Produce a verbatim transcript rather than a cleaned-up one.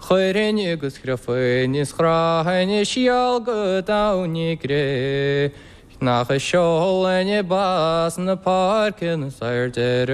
Chöirin agus chrafain is chrahain is sialga dawni gre. Nach a siol yn y bas yn y parc yn y sair